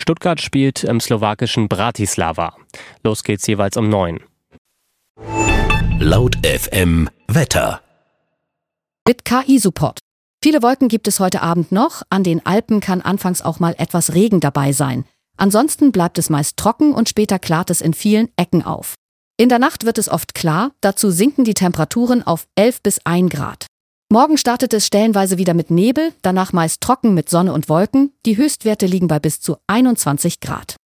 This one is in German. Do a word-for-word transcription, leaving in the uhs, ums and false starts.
Stuttgart spielt im slowakischen Bratislava. Los geht's jeweils um neun. Laut F M Wetter. Mit K I-Support. Viele Wolken gibt es heute Abend noch. An den Alpen kann anfangs auch mal etwas Regen dabei sein. Ansonsten bleibt es meist trocken und später klart es in vielen Ecken auf. In der Nacht wird es oft klar, dazu sinken die Temperaturen auf elf bis ein Grad. Morgen startet es stellenweise wieder mit Nebel, danach meist trocken mit Sonne und Wolken. Die Höchstwerte liegen bei bis zu einundzwanzig Grad.